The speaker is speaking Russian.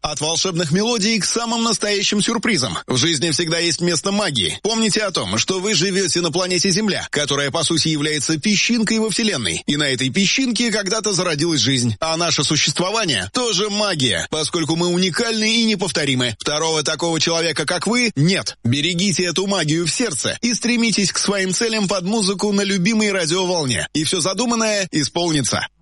От волшебных мелодий к самым настоящим сюрпризам. В жизни всегда есть место магии. Помните о том, что вы живете на планете Земля, которая по сути является песчинкой во Вселенной. И на этой песчинке когда-то зародилась жизнь. А наше существование тоже магия, поскольку мы уникальны и неповторимы. Второго такого человека, как вы, нет. Берегите эту магию в сердце и стремитесь к своим целям под музыку на любимой радиоволне. И все задуманное исполнится.